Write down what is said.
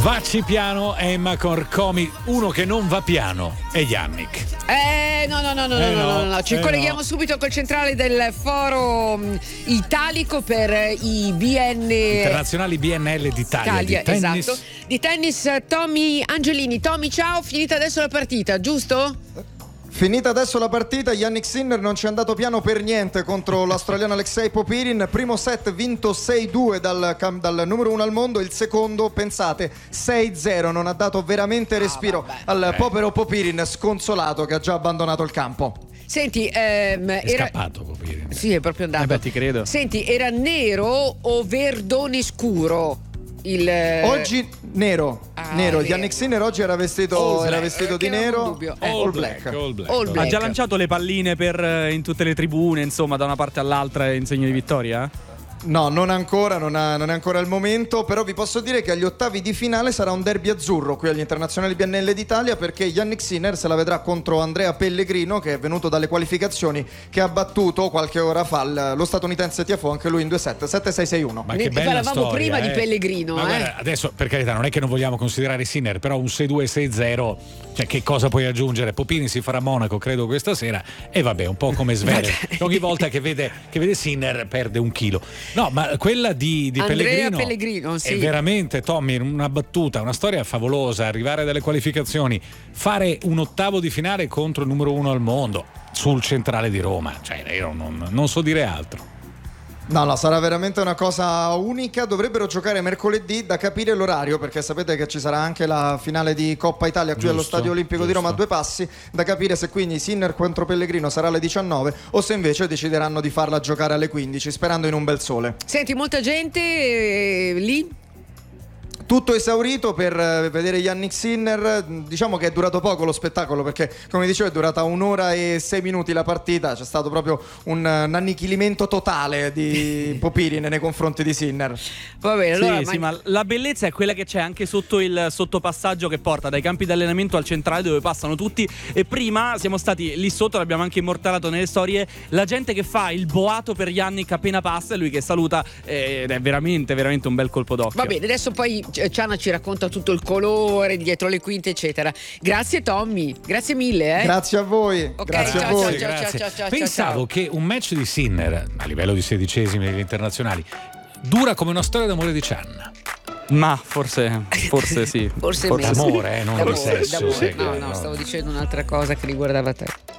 Vacci piano, Emma Corcomi. Uno che non va piano è Yannick. No. Ci colleghiamo subito col centrale del foro italico per i internazionali BNL d'Italia di tennis. Esatto. Di tennis, Tommy Angelini. Tommy, ciao, finita adesso la partita, giusto? Finita adesso la partita, Yannick Sinner non ci è andato piano per niente contro l'australiano Alexei Popyrin. Primo set vinto 6-2 dal numero 1 al mondo, il secondo, pensate, 6-0. Non ha dato veramente respiro al povero Popyrin, sconsolato, che ha già abbandonato il campo. Senti, è scappato Popyrin. Sì, è proprio andato. Ti credo. Senti, era nero o verdone scuro? Oggi nero. Nero. Yannick Sinner oggi era vestito di nero. All black. Ha già lanciato le palline in tutte le tribune, insomma, da una parte all'altra in segno di vittoria? No, non ancora, non è ancora il momento, però vi posso dire che agli ottavi di finale sarà un derby azzurro qui agli internazionali BNL d'Italia, perché Yannick Sinner se la vedrà contro Andrea Pellegrino, che è venuto dalle qualificazioni, che ha battuto qualche ora fa lo statunitense Tiafoe, anche lui in 2-7, 7-6-6-1. Ma che bella storia, prima di Pellegrino. Ma guarda, adesso, per carità, non è che non vogliamo considerare Sinner, però un 6-2, 6-0, cioè che cosa puoi aggiungere? Popini si farà Monaco, credo, questa sera, e vabbè, un po' come Zverev. Ogni volta che vede Sinner perde un chilo. No, ma quella di Pellegrino sì. È veramente, Tommy, una battuta, una storia favolosa. Arrivare dalle qualificazioni, fare un ottavo di finale contro il numero 1 al mondo sul centrale di Roma, cioè io non so dire altro. No, sarà veramente una cosa unica. Dovrebbero giocare mercoledì, da capire l'orario, perché sapete che ci sarà anche la finale di Coppa Italia qui allo Stadio Olimpico di Roma a due passi, da capire se quindi Sinner contro Pellegrino sarà alle 19 o se invece decideranno di farla giocare alle 15, sperando in un bel sole. Senti, molta gente lì? Tutto esaurito per vedere Yannick Sinner. Diciamo che è durato poco lo spettacolo, perché come dicevo è durata 1 ora e 6 minuti la partita. C'è stato proprio un annichilimento totale di Popyrin nei confronti di Sinner. Va bene, allora, sì, ma la bellezza è quella che c'è anche sotto il sottopassaggio che porta dai campi di allenamento al centrale, dove passano tutti. E prima siamo stati lì sotto, l'abbiamo anche immortalato nelle storie, la gente che fa il boato per Yannick appena passa e lui che saluta, ed è veramente veramente un bel colpo d'occhio. Va bene, adesso poi Ciana ci racconta tutto il colore dietro le quinte eccetera. Grazie Tommy, grazie mille. Grazie a voi. Okay, grazie ciao, a voi. Ciao. Pensavo che un match di Sinner a livello di 16esimi degli internazionali dura come una storia d'amore di Cianna. Ma forse sì. Forse d'amore, non di sesso. No, stavo dicendo un'altra cosa che riguardava te.